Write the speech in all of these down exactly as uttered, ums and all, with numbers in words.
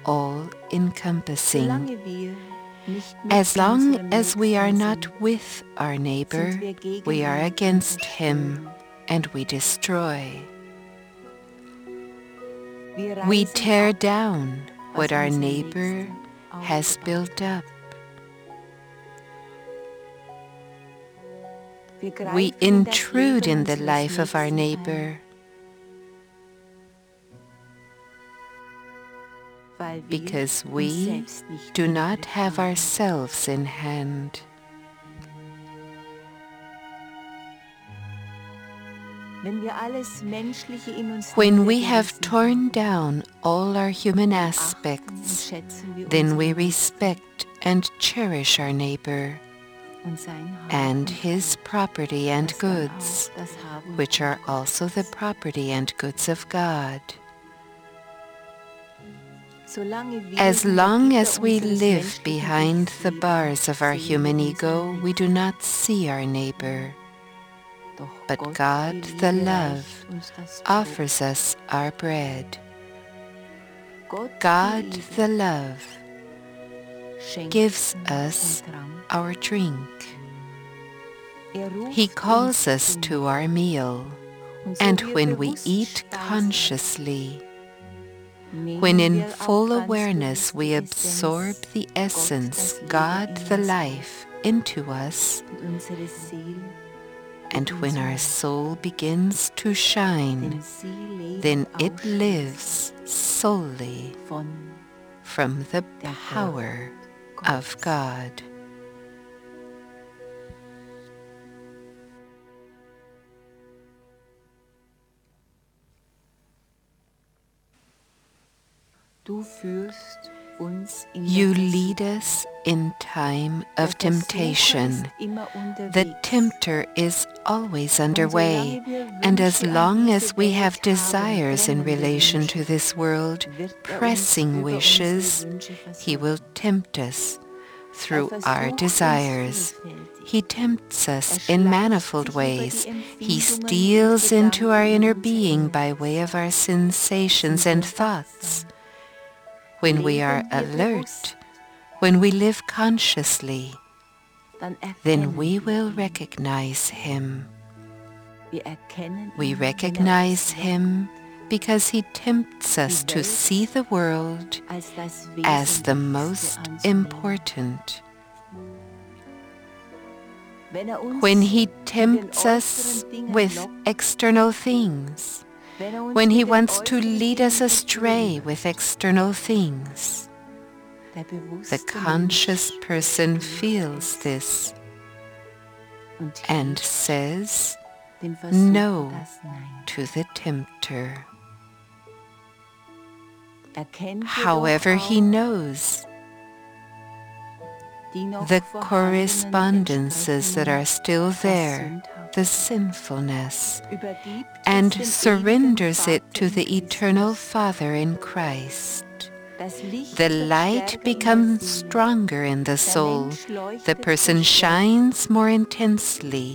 all-encompassing. As long as we are not with our neighbor, we are against him, and we destroy. We tear down what our neighbor has built up. We intrude in the life of our neighbor because we do not have ourselves in hand. When we have torn down all our human aspects, then we respect and cherish our neighbor and his property and goods, which are also the property and goods of God. As long as we live behind the bars of our human ego, we do not see our neighbor. But God, the love, offers us our bread. God, the love, gives us our drink. He calls us to our meal, and when we eat consciously, when in full awareness we absorb the essence, God the life, into us, and when our soul begins to shine, then it lives solely from the power of God. You lead us in time of temptation. The tempter is always underway, and as long as we have desires in relation to this world, pressing wishes, he will tempt us through our desires. He tempts us in manifold ways. He steals into our inner being by way of our sensations and thoughts. When we are alert, when we live consciously, then we will recognize him. We recognize him because he tempts us to see the world as the most important. When he tempts us with external things, when he wants to lead us astray with external things, the conscious person feels this and says no to the tempter. However, he knows the correspondences that are still there, the sinfulness, and surrenders it to the Eternal Father in Christ. The light becomes stronger in the soul. The person shines more intensely,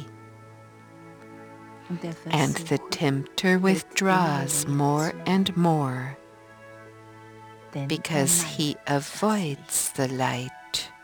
and the tempter withdraws more and more because he avoids the light.